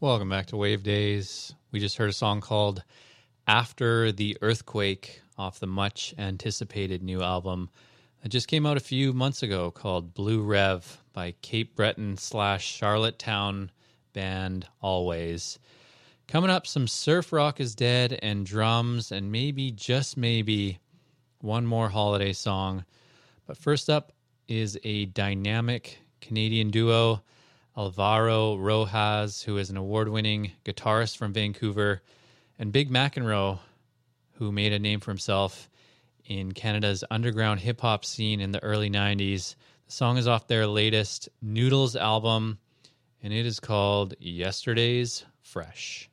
Welcome back to Wave Days. We just heard a song called After the Earthquake off the much anticipated new album that just came out a few months ago called Blue Rev by Cape Breton / Charlottetown band Always. Coming up, some Surf Rock is Dead and drums, and maybe, just maybe, one more holiday song. But first up is a dynamic Canadian duo, Alvaro Rojas, who is an award-winning guitarist from Vancouver, and Big McEnroe, who made a name for himself in Canada's underground hip-hop scene in the early 90s. The song is off their latest Noodles album, and it is called Yesterday's Fresh.